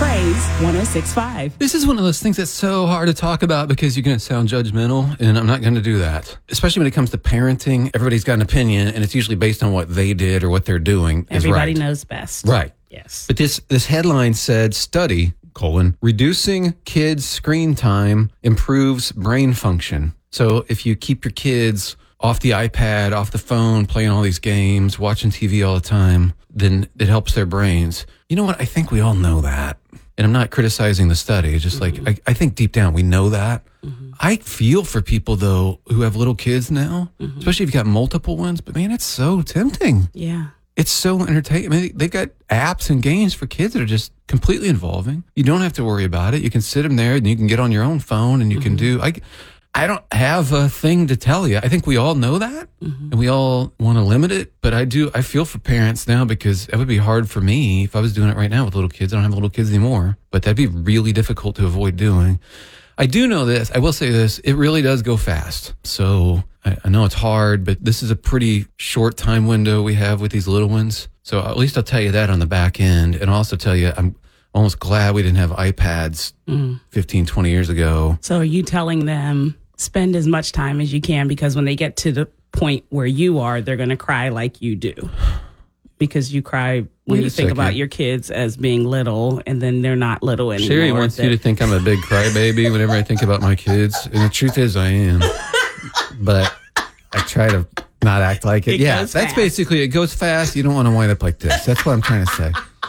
Praise 106.5. This is one of those things that's so hard to talk about because you're going to sound judgmental, and I'm not going to do that. Especially when it comes to parenting, everybody's got an opinion, and it's usually based on what they did or what they're doing. Everybody knows best. Right. Yes. But this headline said, study, reducing kids' screen time improves brain function. So if you keep your kids off the iPad, off the phone, playing all these games, watching TV all the time, then it helps their brains. You know what? I think we all know that. And I'm not criticizing the study. It's just like, I think deep down we know that. I feel for people, though, who have little kids now, especially if you've got multiple ones. But, man, it's so tempting. Yeah. It's so entertaining. I mean, they've got apps and games for kids that are just completely involving. You don't have to worry about it. You can sit them there and you can get on your own phone and you can do... I don't have a thing to tell you. I think we all know that and we all want to limit it. But I feel for parents now because it would be hard for me if I was doing it right now with little kids. I don't have little kids anymore, but that'd be really difficult to avoid doing. I do know this. I will say this. It really does go fast. So I know it's hard, but this is a pretty short time window we have with these little ones. So at least I'll tell you that on the back end. And I'll also tell you, I'm almost glad we didn't have iPads 15, 20 years ago. So are you telling them spend as much time as you can because when they get to the point where you are, they're going to cry like you do? Because you cry when you think about your kids as being little, and then they're not little anymore. Sherry wants you to think I'm a big crybaby whenever I think about my kids. And the truth is I am. But I try to not act like it. Yeah, that's basically it. Goes fast. You don't want to wind up like this. That's what I'm trying to say.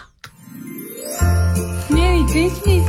Merry Christmas.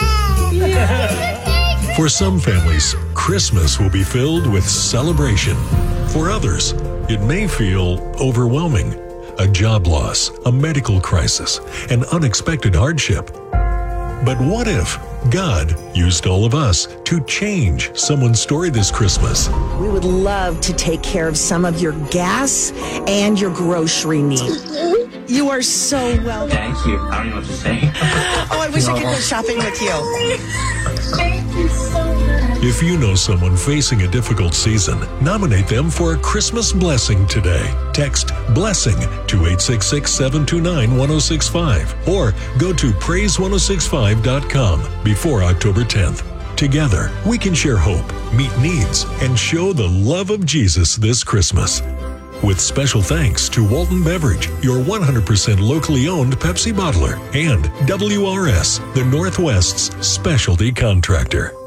For some families, Christmas will be filled with celebration. For others, it may feel overwhelming. A job loss, a medical crisis, an unexpected hardship. But what if God used all of us to change someone's story this Christmas? We would love to take care of some of your gas and your grocery needs. You are so welcome. Thank you. I don't know what to say. Oh, I wish I could go shopping with you. Thank you so much. If you know someone facing a difficult season, nominate them for a Christmas blessing today. Text BLESSING to 866-729-1065 or go to praise1065.com before October 10th. Together, we can share hope, meet needs, and show the love of Jesus this Christmas. With special thanks to Walton Beverage, your 100% locally owned Pepsi bottler, and WRS, the Northwest's specialty contractor.